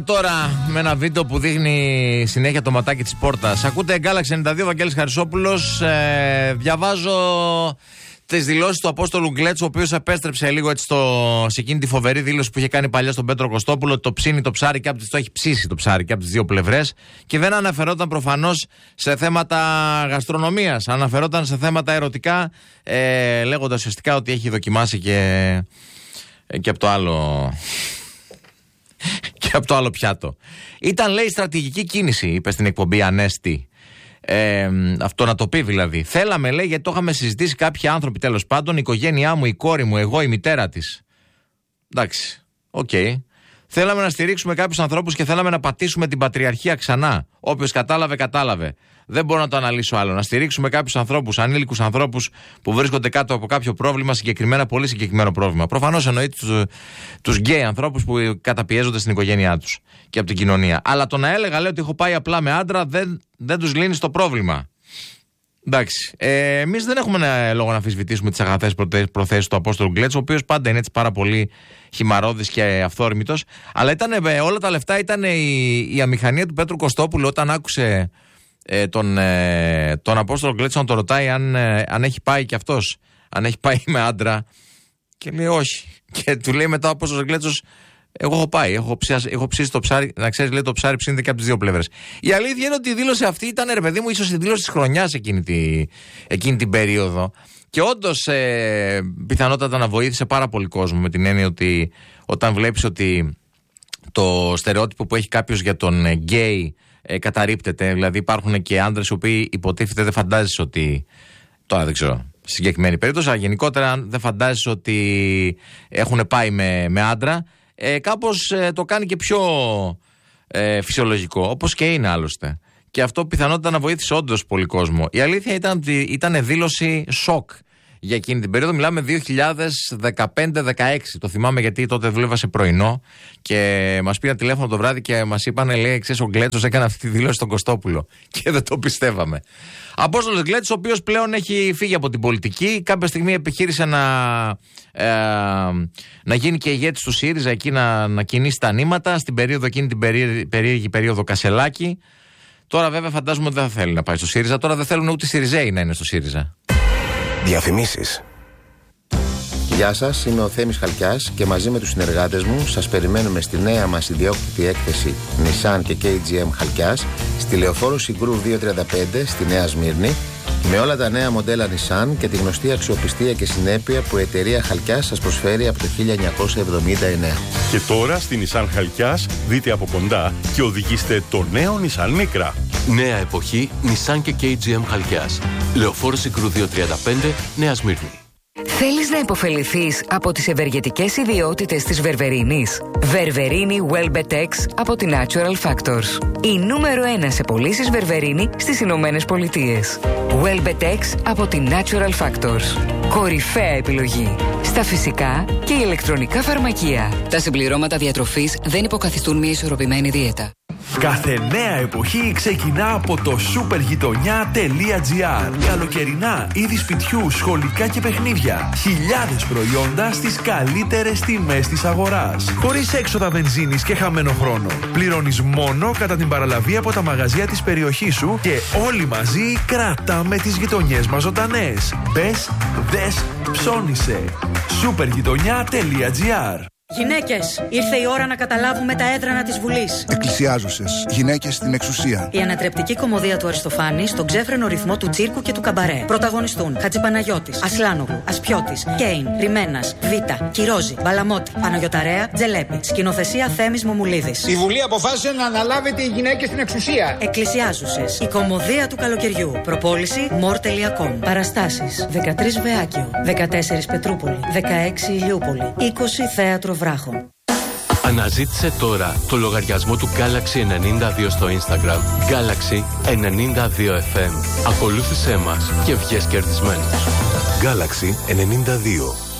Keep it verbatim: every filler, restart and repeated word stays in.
Τώρα με ένα βίντεο που δείχνει συνέχεια το ματάκι της πόρτας. Ακούτε Galaxy ενενήντα δύο, Βαγγέλης Χαρισόπουλος. Ε, διαβάζω τις δηλώσεις του Απόστολου Γκλέτσου, ο οποίος επέστρεψε λίγο έτσι στο, σε εκείνη τη φοβερή δήλωση που είχε κάνει παλιά στον Πέτρο Κωστόπουλο. Το ψήνει το ψάρι και από τις, το έχει ψήσει το ψάρι και από τις δύο πλευρές. Και δεν αναφερόταν προφανώς σε θέματα γαστρονομίας. Αναφερόταν σε θέματα ερωτικά, ε, λέγοντας ουσιαστικά ότι έχει δοκιμάσει και, και από το άλλο. Και από το άλλο πιάτο. Ήταν, λέει, στρατηγική κίνηση, είπε στην εκπομπή Ανέστη. Ε, αυτό να το πει δηλαδή. Θέλαμε, λέει, γιατί το είχαμε συζητήσει κάποιοι άνθρωποι, τέλος πάντων, η οικογένειά μου, η κόρη μου, εγώ, η μητέρα της. Εντάξει, οκ. Okay. Θέλαμε να στηρίξουμε κάποιους ανθρώπους και θέλαμε να πατήσουμε την πατριαρχία ξανά. Όποιος κατάλαβε, κατάλαβε. Δεν μπορώ να το αναλύσω άλλο. Να στηρίξουμε κάποιους ανθρώπους, ανήλικους ανθρώπους που βρίσκονται κάτω από κάποιο πρόβλημα, συγκεκριμένα, πολύ συγκεκριμένο πρόβλημα. Προφανώς εννοεί τους, τους γκέι ανθρώπους που καταπιέζονται στην οικογένειά τους και από την κοινωνία. Αλλά το να έλεγα, λέει, ότι έχω πάει απλά με άντρα δεν, δεν τους λύνει στο πρόβλημα. Εντάξει. Ε, εμείς δεν έχουμε λόγο να αμφισβητήσουμε τις αγαθές προθέσεις του Απόστολου Γκλέτσου, ο οποίος πάντα είναι έτσι πάρα πολύ χυμαρώδης και αυθόρμητος. Αλλά ήταν, όλα τα λεφτά ήταν η, η αμηχανία του Πέτρου Κωστόπουλου όταν άκουσε ε, τον, ε, τον Απόστολο Γκλέτσου να το ρωτάει αν, ε, αν έχει πάει κι αυτός, αν έχει πάει με άντρα. Και λέει όχι. Και του λέει μετά ο Απόστολος Γκλέτσος, εγώ έχω πάει, έχω ψήσει, έχω ψήσει το ψάρι. Να ξέρεις, λέει, το ψάρι ψήνεται και από τις δύο πλευρές. Η αλήθεια είναι ότι η δήλωση αυτή ήταν, ρε παιδί μου, ίσως η δήλωση της χρονιάς εκείνη, τη, εκείνη την περίοδο. Και όντως ε, πιθανότατα να βοήθησε πάρα πολύ κόσμο, με την έννοια ότι όταν βλέπεις ότι το στερεότυπο που έχει κάποιος για τον γκέι ε, καταρρίπτεται, δηλαδή υπάρχουν και άντρες οι οποίοι υποτίθεται δεν φαντάζεσαι ότι. Τώρα δεν ξέρω. Στη συγκεκριμένη περίπτωση, αλλά γενικότερα δεν φαντάζεσαι ότι έχουν πάει με, με άντρα. Ε, κάπως ε, το κάνει και πιο ε, φυσιολογικό, όπως και είναι άλλωστε. Και αυτό πιθανότητα να βοήθησε όντως πολύ κόσμο. Η αλήθεια ήταν ότι ήταν δήλωση σοκ για εκείνη την περίοδο. Μιλάμε δύο χιλιάδες δεκαπέντε δεκαέξι. Το θυμάμαι γιατί τότε δούλευα σε πρωινό και μας πήραν τηλέφωνο το βράδυ και μας είπαν, λέει, ξέρεις, ο Γκλέτσος έκανε αυτή τη δήλωση στον Κωστόπουλο. Και δεν το πιστεύαμε. Απόστολος Γκλέτσος, ο οποίος πλέον έχει φύγει από την πολιτική, κάποια στιγμή επιχείρησε να, ε, να γίνει και ηγέτης του ΣΥΡΙΖΑ, εκεί να, να κινήσει τα νήματα στην περίοδο, εκείνη την περίεργη, περίεργη περίοδο Κασελάκη. Τώρα βέβαια φαντάζομαι ότι δεν θα θέλει να πάει στο ΣΥΡΙΖΑ. Τώρα δεν θέλουν ούτε οι ΣΥΡΙΖΑΙ να είναι στο ΣΥΡΙΖΑ. Διαφημίσεις. Γεια σας, είμαι ο Θέμης Χαλκιάς και μαζί με τους συνεργάτες μου σας περιμένουμε στη νέα μας ιδιόκτητη έκθεση Nissan και κέι τζι εμ Χαλκιάς στη Λεωφόρο Συγκρού διακόσια τριάντα πέντε στη Νέα Σμύρνη, με όλα τα νέα μοντέλα Nissan και τη γνωστή αξιοπιστία και συνέπεια που η εταιρεία Χαλκιάς σας προσφέρει από το χίλια εννιακόσια εβδομήντα εννέα. Και τώρα στη Nissan Χαλκιάς δείτε από κοντά και οδηγήστε το νέο Nissan Micra. Νέα εποχή Nissan και κέι τζι εμ Χαλκιάς. Λεωφόρο Συγκρού διακόσια τριάντα πέντε, Νέα Σμύρνη. Θέλεις να υποφεληθείς από τις ευεργετικές ιδιότητες της Βερβερίνης? Βερβερίνη Welbetex από τη Natural Factors. Η νούμερο ένα σε πωλήσεις Βερβερίνη στις Ηνωμένες Πολιτείες. Welbetex από τη Natural Factors. Κορυφαία επιλογή στα φυσικά και ηλεκτρονικά φαρμακεία. Τα συμπληρώματα διατροφής δεν υποκαθιστούν μια ισορροπημένη δίαιτα. Κάθε νέα εποχή ξεκινά από το σούπερ γειτονιά τελεία τζι άρ. Καλοκαιρινά, είδη σπιτιού, σχολικά και παιχνίδια. Χιλιάδες προϊόντα στις καλύτερες τιμές της αγοράς. Χωρίς έξοδα βενζίνης και χαμένο χρόνο. Πληρώνεις μόνο κατά την παραλαβή από τα μαγαζιά της περιοχής σου και όλοι μαζί κρατάμε τις γειτονιές μας ζωντανές. Μπες, δες, ψώνισε. σούπερ γειτονιά τελεία τζι άρ. Γυναίκες, ήρθε η ώρα να καταλάβουμε τα έδρανα της Βουλής. Εκκλησιάζουσες, γυναίκες στην εξουσία. Η ανατρεπτική κωμωδία του Αριστοφάνη στον ξέφρενο ρυθμό του τσίρκου και του καμπαρέ. Πρωταγωνιστούν Χατζηπαναγιώτης, Ασλάνογλου, Ασπιώτης, Κέιν, Ρημένας, Βίτα, Κυρόζη, Μπαλαμότη, Παναγιωταρέα, Τζελέπη. Σκηνοθεσία Θέμης Μομουλίδης. Η Βουλή αποφάσισε να αναλάβετε οι γυναίκες στην εξουσία. Εκκλησιάζουσες, η κωμωδία του καλοκαιριού. Προπόληση μορ τελεία κομ. Παραστάσεις δεκατρείς Βεάκιο, δεκατέσσερις Πετρούπολη, δεκαέξι Ηλιούπολη, είκοσι Θέατρο Βράχων. Αναζήτησε τώρα το λογαριασμό του Galaxy ενενήντα δύο στο Instagram. Galaxy ενενήντα δύο εφ εμ. Ακολούθησέ μας και βγες κερδισμένος. Galaxy ενενήντα δύο.